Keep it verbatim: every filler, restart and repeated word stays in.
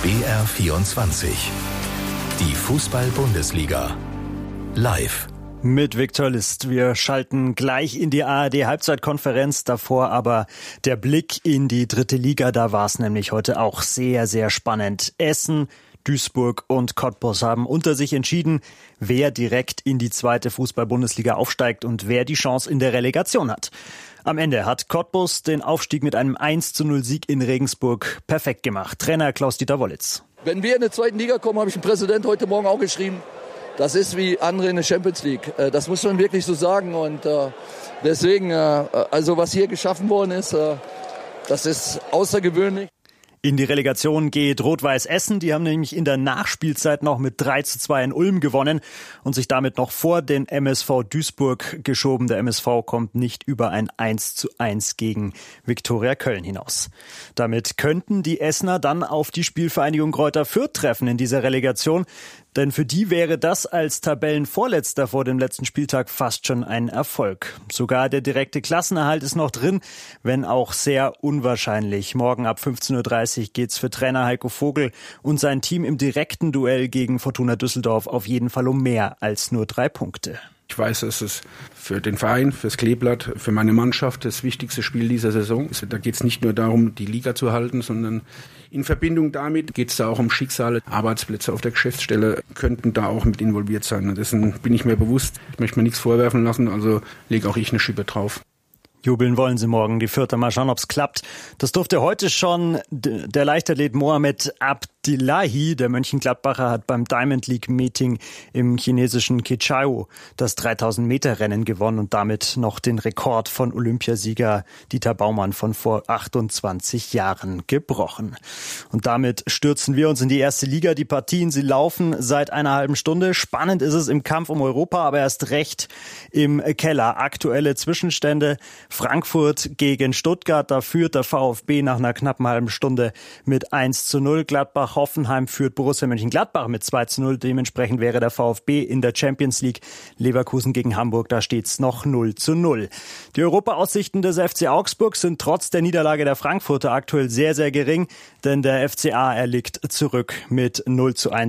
B R vierundzwanzig. Die Fußball-Bundesliga. Live. Mit Viktor List. Wir schalten gleich in die A R D-Halbzeitkonferenz. Davor aber der Blick in die dritte Liga. Da war es nämlich heute auch sehr, sehr spannend. Essen, Duisburg und Cottbus haben unter sich entschieden, wer direkt in die zweite Fußball-Bundesliga aufsteigt und wer die Chance in der Relegation hat. Am Ende hat Cottbus den Aufstieg mit einem eins zu null Sieg in Regensburg perfekt gemacht. Trainer Klaus-Dieter Wollitz. Wenn wir in der zweiten Liga kommen, habe ich dem Präsident heute Morgen auch geschrieben, das ist wie andere in der Champions League. Das muss man wirklich so sagen. Und deswegen, also was hier geschaffen worden ist, das ist außergewöhnlich. In die Relegation geht Rot-Weiß Essen. Die haben nämlich in der Nachspielzeit noch mit drei zu zwei in Ulm gewonnen und sich damit noch vor den M S V Duisburg geschoben. Der M S V kommt nicht über ein eins zu eins gegen Viktoria Köln hinaus. Damit könnten die Essener dann auf die Spielvereinigung Greuther Fürth treffen in dieser Relegation. Denn für die wäre das als Tabellenvorletzter vor dem letzten Spieltag fast schon ein Erfolg. Sogar der direkte Klassenerhalt ist noch drin, wenn auch sehr unwahrscheinlich. Morgen ab fünfzehn Uhr dreißig geht's für Trainer Heiko Vogel und sein Team im direkten Duell gegen Fortuna Düsseldorf auf jeden Fall um mehr als nur drei Punkte. Ich weiß, es ist für den Verein, fürs Kleeblatt, für meine Mannschaft das wichtigste Spiel dieser Saison. Da geht es nicht nur darum, die Liga zu halten, sondern in Verbindung damit geht es da auch um Schicksale. Arbeitsplätze auf der Geschäftsstelle könnten da auch mit involviert sein. Dessen bin ich mir bewusst. Ich möchte mir nichts vorwerfen lassen, also lege auch ich eine Schippe drauf. Jubeln wollen sie morgen, die Fürther. Mal schauen, ob's klappt. Das durfte heute schon der Leichtathlet Mohamed Abdillahi. Der Mönchengladbacher hat beim Diamond League Meeting im chinesischen Qichao das dreitausend Meter Rennen gewonnen und damit noch den Rekord von Olympiasieger Dieter Baumann von vor achtundzwanzig Jahren gebrochen. Und damit stürzen wir uns in die erste Liga. Die Partien, sie laufen seit einer halben Stunde. Spannend ist es im Kampf um Europa, aber erst recht im Keller. Aktuelle Zwischenstände: Frankfurt gegen Stuttgart, da führt der VfB nach einer knappen halben Stunde mit eins zu null. Gladbach-Hoffenheim führt Borussia Mönchengladbach mit zwei zu null. Dementsprechend wäre der VfB in der Champions League. Leverkusen gegen Hamburg, da steht's noch null zu null. Die Europa-Aussichten des F C Augsburg sind trotz der Niederlage der Frankfurter aktuell sehr, sehr gering, denn der F C A, er liegt zurück mit null zu eins